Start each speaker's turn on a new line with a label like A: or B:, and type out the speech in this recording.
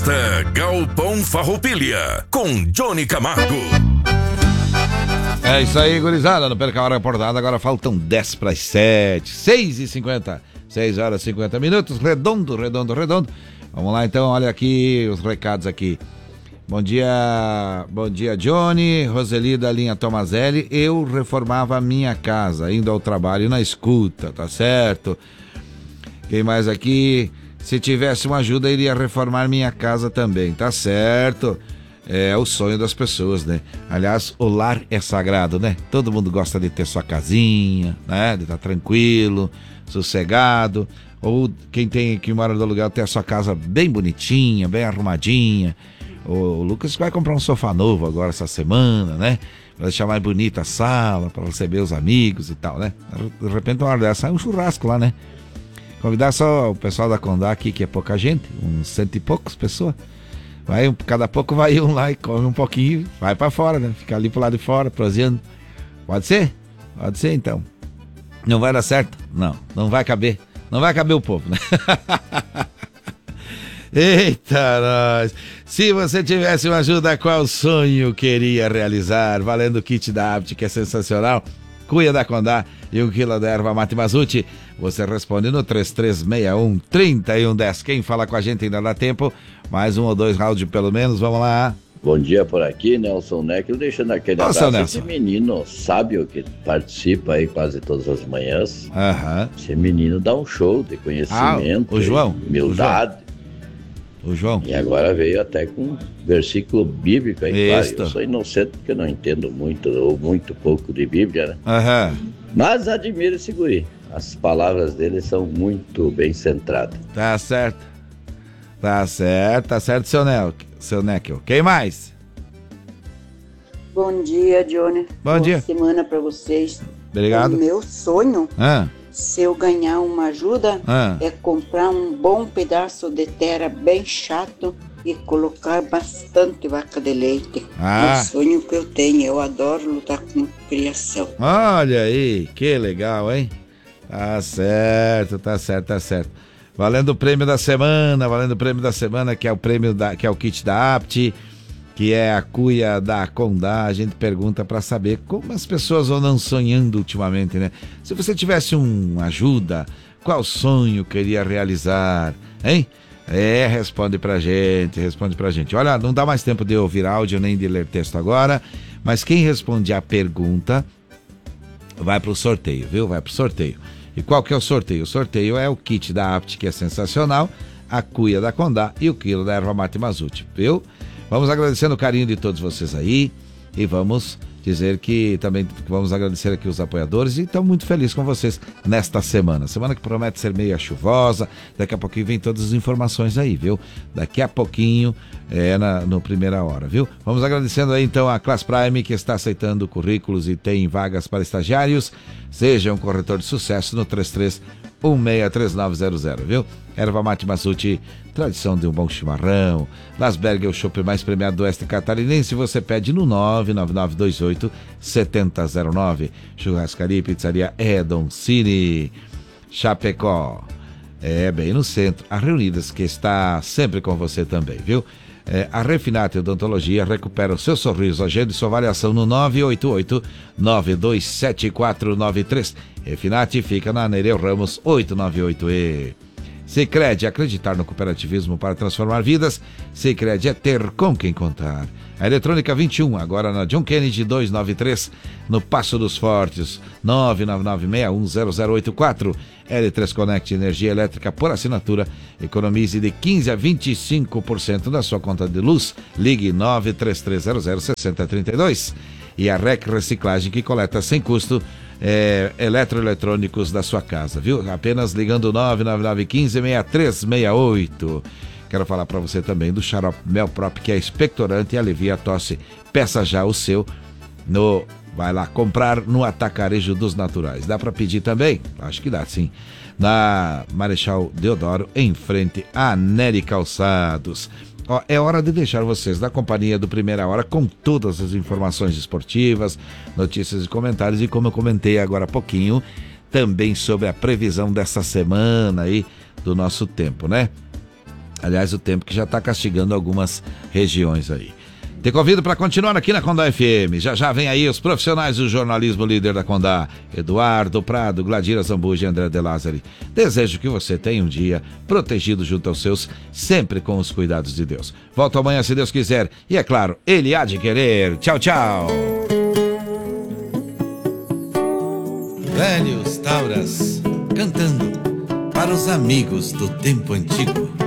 A: Revista Galpão Farroupilha, com Johnny Camargo.
B: É isso aí, gurizada, não perca a hora reportada, agora faltam 10 para as 7, 6h50, 6 horas e 50 minutos, redondo. Vamos lá então, olha aqui os recados aqui. Bom dia Johnny, Roseli da linha Tomazelli. Eu reformava a minha casa, indo ao trabalho na escuta, tá certo? Quem mais aqui? Se tivesse uma ajuda, iria reformar minha casa também, tá certo? É o sonho das pessoas, né? Aliás, o lar é sagrado, né? Todo mundo gosta de ter sua casinha, né? De estar tranquilo, sossegado. Ou quem mora no aluguel ter a sua casa bem bonitinha, bem arrumadinha. O Lucas vai comprar um sofá novo agora essa semana, né? Pra deixar mais bonita a sala, para receber os amigos e tal, né? De repente uma hora dessa sai um churrasco lá, né? Convidar só o pessoal da Condá aqui, que é pouca gente, uns 100 e poucas pessoas. Cada pouco vai um lá e come um pouquinho, vai pra fora, né? Fica ali pro lado de fora, proseando. Pode ser? Pode ser, então. Não vai dar certo? Não vai caber. Não vai caber o povo, né? Eita, nós! Se você tivesse uma ajuda, qual sonho queria realizar? Valendo o kit da Apt, que é sensacional. Cuia da Condá e 1 quilo da erva mate Mazuti. Você responde no 3361-3110. Quem fala com a gente ainda dá tempo. Mais um ou dois rounds pelo menos, vamos lá.
C: Bom dia por aqui, Nelson Neckel, deixando aquele abraço. Esse menino sábio que participa aí quase todas as manhãs. Esse menino dá um show de conhecimento,
B: o João,
C: humildade.
B: O João.
C: E agora veio até com um versículo bíblico aí, claro. Eu sou inocente porque eu não entendo muito ou muito pouco de Bíblia, né? Mas admiro esse guri. As palavras dele são muito bem centradas.
B: Tá certo, seu Neckel. Quem mais?
D: Bom dia, Johnny.
B: Bom dia.
D: Boa semana pra vocês.
B: Obrigado.
D: O meu sonho, se eu ganhar uma ajuda, é comprar um bom pedaço de terra bem chato e colocar bastante vaca de leite. É o sonho que eu tenho. Eu adoro lutar com criação.
B: Olha aí, que legal, hein? Tá certo. Valendo o prêmio da semana, que é o prêmio que é o kit da Apt, que é a cuia da Condá. A gente pergunta para saber como as pessoas andam sonhando ultimamente, né? Se você tivesse uma ajuda, qual sonho queria realizar, hein? Responde pra gente. Olha, não dá mais tempo de ouvir áudio nem de ler texto agora, mas quem responde a pergunta vai pro sorteio, viu? Vai pro sorteio. E qual que é o sorteio? O sorteio é o kit da Apt, que é sensacional, a cuia da Condá e o quilo da erva mate Mazuti, viu? Vamos agradecendo o carinho de todos vocês aí e vamos dizer que também vamos agradecer aqui os apoiadores e estamos muito felizes com vocês nesta semana que promete ser meio chuvosa. Daqui a pouquinho vem todas as informações aí, viu? Daqui a pouquinho no primeira hora, viu? Vamos agradecendo aí então a Class Prime, que está aceitando currículos e tem vagas para estagiários. Seja um corretor de sucesso no 33163900, viu? Erva mate Mazuti, tradição de um bom chimarrão. Lasberger, o chopp mais premiado do oeste catarinense. Você pede no 99928-7009. Churrascaria e pizzaria Edon Cine. Chapecó, bem no centro. A Reunidas, que está sempre com você também, viu? A Refinate Odontologia recupera o seu sorriso. Agende sua avaliação no 988-927493. Refinate fica na Nereu Ramos 898E. Sicredi, acreditar no cooperativismo para transformar vidas. Sicredi é ter com quem contar. A Eletrônica 21, agora na John Kennedy 293, no Passo dos Fortes, 999610084. L3 Connect, energia elétrica por assinatura. Economize de 15% a 25% da sua conta de luz. Ligue 933006032. E a REC Reciclagem, que coleta sem custo eletroeletrônicos da sua casa, viu? Apenas ligando 999156368. Quero falar para você também do xarope Melprop, que é expectorante e alivia a tosse. Peça já o seu vai lá comprar no Atacarejo dos Naturais. Dá para pedir também? Acho que dá, sim. Na Marechal Deodoro, em frente a Nery Calçados. É hora de deixar vocês da companhia do Primeira Hora com todas as informações esportivas, notícias e comentários, e como eu comentei agora há pouquinho, também sobre a previsão dessa semana aí do nosso tempo, né? Aliás, o tempo que já está castigando algumas regiões aí. Te convido para continuar aqui na Condá FM. Já vem aí os profissionais do jornalismo líder da Condá, Eduardo Prado, Gladira Zambuja e André De Lázari. Desejo que você tenha um dia protegido junto aos seus, sempre com os cuidados de Deus. Volto amanhã, se Deus quiser. E é claro, Ele há de querer. Tchau, tchau. Velhos Tauras, cantando para os amigos do tempo antigo.